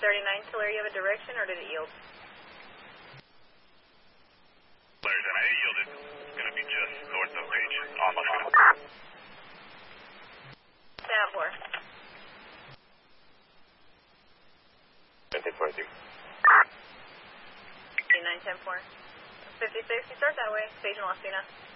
39, Tiller, you have a direction or did it yield? There's an A yielded. It's going to be just north of Page on the field. Stand for. 10-4. 39, 10-4. 56, you start that way. Stage in La Spina.